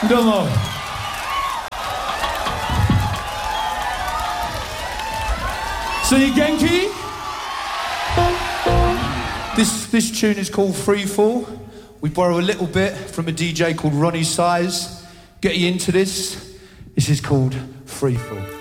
Domo. So you Genki? This tune is called Free Fall. We borrow a little bit from a DJ called Ronnie Size. Get you into this. This is called Free Fall.